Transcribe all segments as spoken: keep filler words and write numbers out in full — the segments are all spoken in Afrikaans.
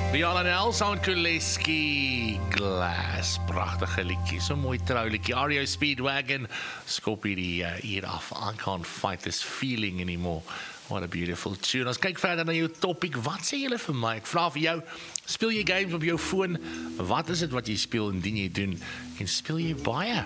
Rihanna en Elsa Kuleski, Glass, prachtige liedjie, so mooi trouwliedjie. R E O Speedwagon, skop hierdie uh, hier af. I can't fight this feeling anymore. What a beautiful tune. Ons kyk verder na jou topic. Wat sê julle vir my? Ek vra vir jou, speel jy games op jou foon? Wat is dit wat jy speel indien jy doen? En speel jy baie?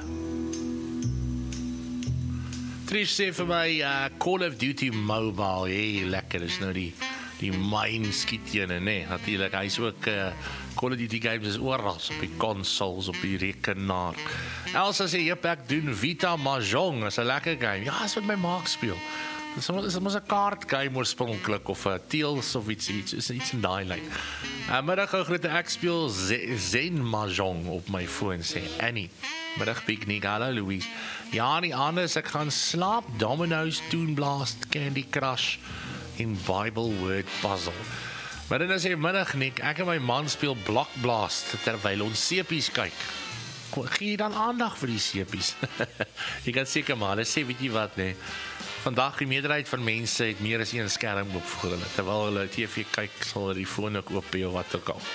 Trish sê vir my, uh, Call of Duty Mobile, hey, lekker, is nou die die myn skiet jene, nee, natuurlijk, hy is ook, uh, Call of Duty games is ooral, op die consoles, op die rekenaar. Elsa sê, jyp, ek doen Vita Mahjong, is een lekker game, ja, is wat my maak speel. Dit is ons een kaart game oorspronklik, of een Tales of iets, iets, iets, iets in die lijn. Uh, middag gou groete, ek speel Zen Mahjong op my phone, sê Annie. Middag Piknik, hallo Louise. Ja, nie anders, ek gaan slaap, Domino's, Toon Blast, Candy Crush, en Bible Word Puzzle. Maar dan is hy middag, Nick, ek en my man speel Block Blast, terwyl ons seepies kyk. Gee jy dan aandag vir die seepies? Jy kan seker maar, hulle sê, weet jy wat, nee, vandag die meerderheid van mense het meer as een skerm op voor hulle, terwyl hulle T V kyk, sal hulle die phone ook oop of wat ook al.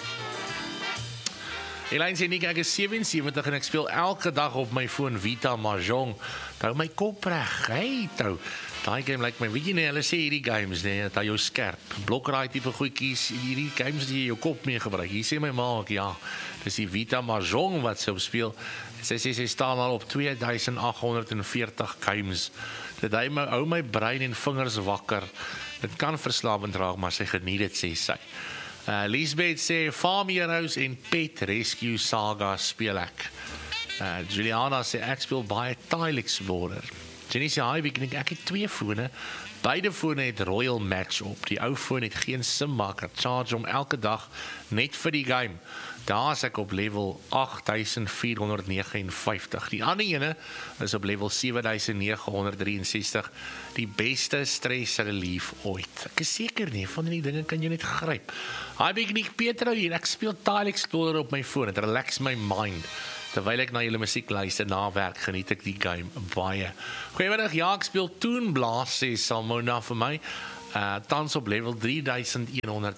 Elaine sê, Nick, ek is sewensewentig en ek speel elke dag op my phone Vita Mahjong. Hou my kop reg, hey, tou. Daai game lyk like my, weet jy nie, hulle sê hierdie games, nee, dat hy jou skerp, blokraai type goedjies, hierdie games die jy jou kop mee gebruik. Hier sê my ma ook, ja, dis die Vita Mahjong wat sy op speel. Sy sê, sy staan al op twee duisend agt honderd veertig games. Dit hy my, hou my brein en vingers wakker. Dit kan verslawend raak, maar sy geniet het, sê sy. Uh, Lisbeth sê, Farm Heroes en Pet Rescue Saga speel ek. Uh, Juliana sê, ek speel baie Tile Explorer. Jenny sê, hi, ek, ek het twee fone. Beide fone het Royal Match op. Die ou fone het geen SIM, maar ek charge om elke dag net vir die game. Daar is ek op level agt duisend vier honderd negenenvyftig. Die ander ene is op level sewe duisend nege honderd drieënsestig. Die beste stress relief ooit. Ek is seker nie, van die dinge kan jy net gryp. Hi, ek nie Petro hier, ek speel Tile Explorer op my phone. Het relax my mind. Terwyl ek na julle musiek luister, na werk, geniet ek die game baie. Goeiemiddag, ja, ek speel Toon Blast, sê Salmona vir my. Uh, tans op level drie duisend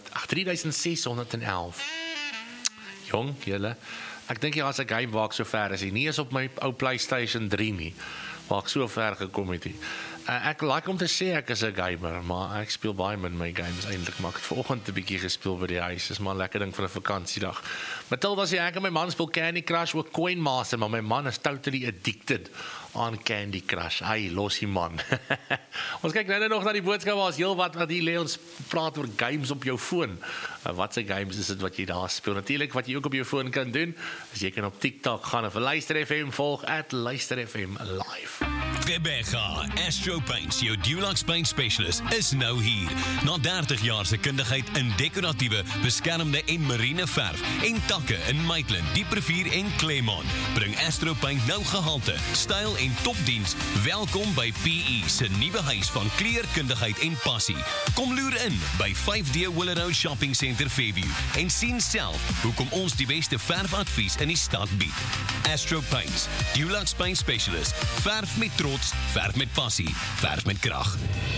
ses honderd elf. Jong, julle, ek dink jy as ek game waar ek so ver is, nie is op my ou PlayStation drie nie, waar ek so ver gekom het. Uh, ek like om te sê ek is 'n gamer, maar ek speel baie min my games eintlik, maar ek het vanoggend 'n bietjie gespeel by die huis, is maar 'n lekker ding vir 'n vakansiedag. Matilda sê ek en my man speel Candy Crush ook Coin Master, maar my man is totally addicted aan Candy Crush. Hy los die man. Ons kyk nou nog na die boodskap, waar is heel wat wat hier lê, ons praat oor games op jou foon. Uh, wat se games is dit wat jy daar speel? Natuurlik wat jy ook op jou foon kan doen, is jy kan op TikTok gaan of Luister F M volg, at Luister F M live. Rebecca, Astro Paints, jou Dulux Paint Specialist, is nou hier. Na dertig jaar se kundigheid in decoratiewe, beskermde en marine verf en takke in Maitland, Dieprivier en Claremont, bring Astro Paint nou gehalte, styl en topdiens. Welkom by P E se nuwe huis van kleurkundigheid en passie. Kom loer in by vyf D Willow Road Shopping Center Fairview en sien self hoekom ons die beste verfadvies in die stad bied. Astro Paints, Dulux Paint Specialist, verf met trots, verf met passie, verf met krag.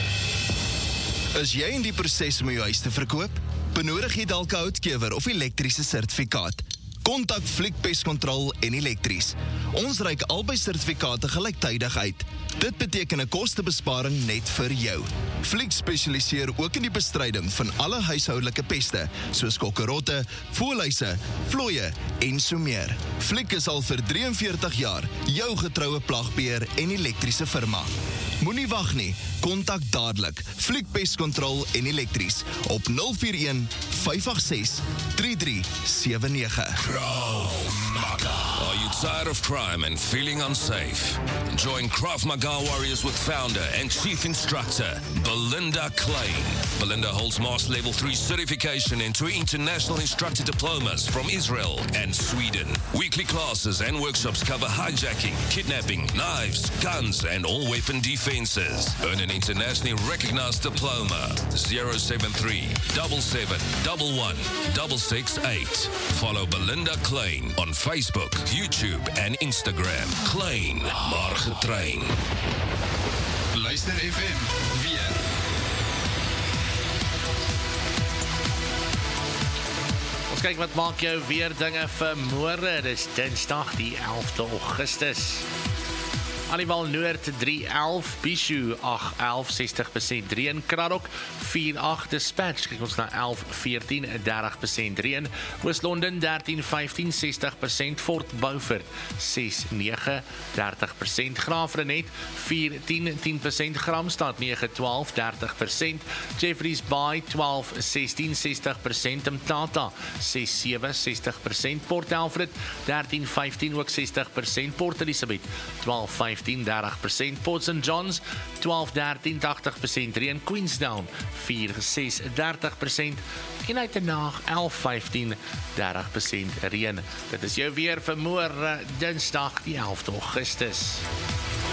Is jy in die proses om jou huis te verkoop? Benodig jy dalk 'n houtkewer of elektriese sertifikaat? Kontak Fliek Pest Control en Elektries. Ons reik albei sertifikate gelyktydig uit. Dit beteken 'n kostebesparing net vir jou. Fliek spesialiseer ook in die bestryding van alle huishoudelike peste, soos kokkerotte, voëlhuise, vlooie en so meer. Fliek is al vir drie en veertig jaar jou getroue plagbeheer en elektriese firma. Moenie wag nie, kontak dadelik Fliek Pest Control en Elektries op nul vier een vyf agt ses drie drie sewe nege. Krav Maga. Are you tired of crime and feeling unsafe? Join Krav Maga Warriors with founder and chief instructor Belinda Klein. Belinda holds Master Level three certification and two international instructor diplomas from Israel and Sweden. Weekly classes and workshops cover hijacking, kidnapping, knives, guns, and all weapon defenses. Earn an internationally recognized diploma. zero seven three, seven seven one one, six six eight. Follow Belinda Klein on Facebook, YouTube and Instagram. Klein, maar getrain. Luister F M, weer. Ons kyk wat maak jou weer dinge vir môre. Dis Dinsdag die elfde Augustus. Anibal Noord drie elf, Bishu agt elf, sestig persent reën, Kraddock vier agt, Dispatch, kyk ons na elf veertien, dertig persent reën, Oos-London dertien vyftien, sestig persent, Fort Beaufort ses nege, dertig persent, Graafrenet vier tien, tien persent, Gramstad nege twaalf, dertig persent, Jeffreys Bay twaalf sestien, sestig persent, Mtata ses sewe, sestig persent, Port Alfred dertien vyftien, ook sestig persent, Port Elizabeth twaalf vyftien, dertig persent, Port Saint John's twaalf dertien, tagtig persent reën, Queenstown vier ses, dertig persent, en uit en naag elf vyftien, dertig persent reën. Dit is jou weer vir môre, Dinsdag die elfde Augustus.